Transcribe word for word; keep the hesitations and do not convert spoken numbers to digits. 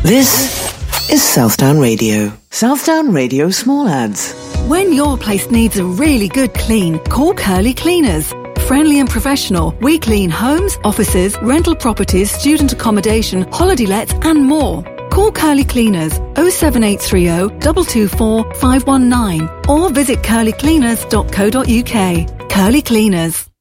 This is Southdown Radio. Southdown Radio Small Ads. When your place needs a really good clean, call Curly Cleaners. Friendly and professional, we clean homes, offices, rental properties, student accommodation, holiday lets and more. Call Curly Cleaners oh seven eight three oh, two two four, five one nine or visit curly cleaners dot co dot uk. Curly Cleaners.